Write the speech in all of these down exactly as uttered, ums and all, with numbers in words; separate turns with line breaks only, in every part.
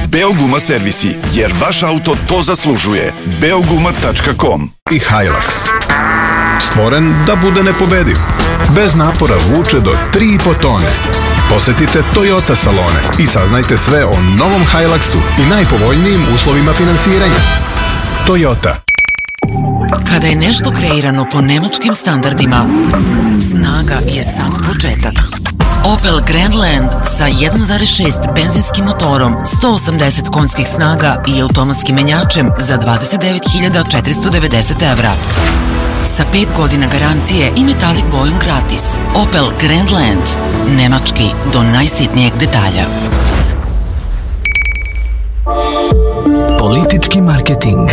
Beoguma servisi, jer vaš auto to zaslužuje. beoguma tačka com.
I Hilux. Stvoren da bude nepobediv. Bez napora vuče do tri i po tone. Posetite Toyota salone i saznajte sve o novom Hiluxu i najpovoljnijim uslovima finansiranja. Toyota.
Kada je nešto kreirano po nemačkim standardima, snaga je samo početak. Opel Grandland sa jedan zarez šest benzinskim motorom, sto osamdeset konjskih snaga i automatskim menjačem za dvadeset devet hiljada četiristo devedeset evra. Sa pet godina garancije i metalik bojom gratis. Opel Grandland. Nemački do najsitnijeg detalja.
Politički marketing.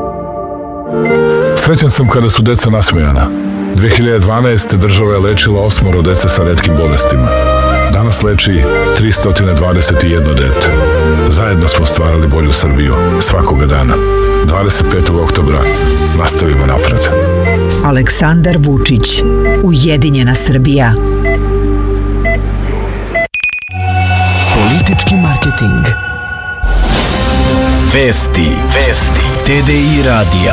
Srećan sam kada su deca nasmejana. dve hiljade dvanaeste. država je lečila osmoro dece sa retkim bolestima. Danas leči tristo dvadeset jedno dete. Zajedno smo stvarali bolju Srbiju svakoga dana. dvadeset petog oktobra nastavimo napred.
Aleksandar Vučić, Ujedinjena Srbija.
Politički marketing. Vesti. Vesti. T D I radija.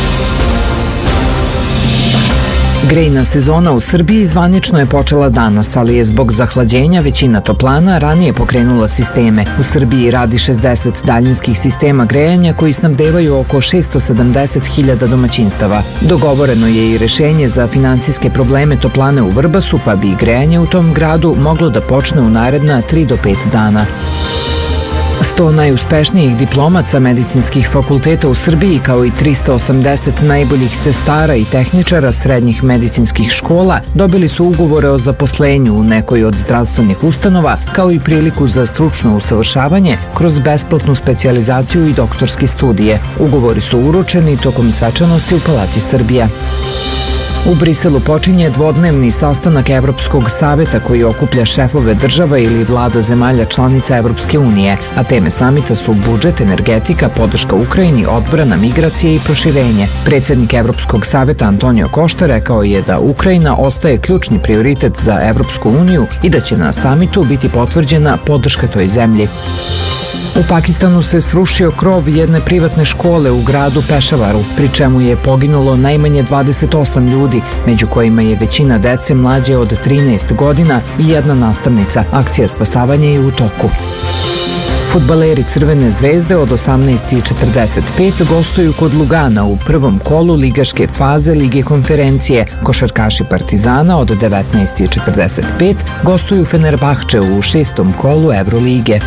Grejna sezona u Srbiji zvanično je počela danas, ali je zbog zahlađenja većina toplana ranije pokrenula sisteme. U Srbiji radi šezdeset daljinskih sistema grejanja koji snabdevaju oko šesto sedamdeset hiljada domaćinstava. Dogovoreno je i rešenje za finansijske probleme toplane u Vrbasu, pa bi grejanje u tom gradu moglo da počne u naredna tri do pet dana. sto najuspešnijih diplomaca medicinskih fakulteta u Srbiji, kao i trista osamdeset najboljih sestara i tehničara srednjih medicinskih škola, dobili su ugovore o zaposlenju u nekoj od zdravstvenih ustanova, kao i priliku za stručno usavršavanje kroz besplatnu specijalizaciju i doktorske studije. Ugovori su uručeni tokom svečanosti u Palati Srbija. U Briselu počinje dvodnevni sastanak Evropskog saveta koji okuplja šefove država ili vlada zemalja članica Evropske unije, a teme samita su budžet, energetika, podrška Ukrajini, odbrana, migracije i proširenje. Predsjednik Evropskog saveta Antonio Košta rekao je da Ukrajina ostaje ključni prioritet za Evropsku uniju i da će na samitu biti potvrđena podrška toj zemlji. U Pakistanu se srušio krov jedne privatne škole u gradu Pešavaru, pri čemu je poginulo najmanje dvadeset osam ljudi, među kojima je većina dece mlađe od trinaest godina i jedna nastavnica. Akcija spasavanja je u toku. Fudbaleri Crvene zvezde od osamnaest i četrdeset pet gostuju kod Lugana u prvom kolu ligaške faze Lige konferencije. Košarkaši Partizana od devetnaest i četrdeset pet gostuju Fenerbahče u šestom kolu Evrolige.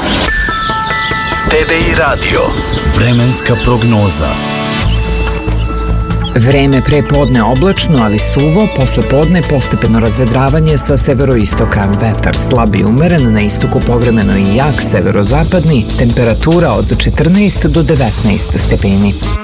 T D I radio. Vremenska prognoza.
Vreme pre podne oblačno, ali suvo, posle podne postepeno razvedravanje sa severoistoka. Vetar slab i umeren, na istoku povremeno i jak severozapadni, temperatura od četrnaest do devetnaest stepeni.